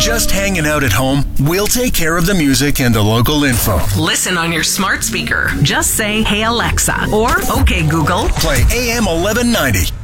Just hanging out at home? We'll take care of the music and the local info. Listen on your smart speaker. Just say, "Hey Alexa," or "Okay Google." Play AM 1190.